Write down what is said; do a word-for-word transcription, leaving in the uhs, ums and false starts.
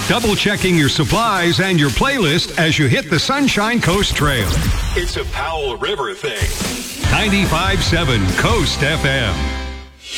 double-checking your supplies and your playlist as you hit the Sunshine Coast Trail. It's a Powell River thing. ninety-five point seven Coast F M.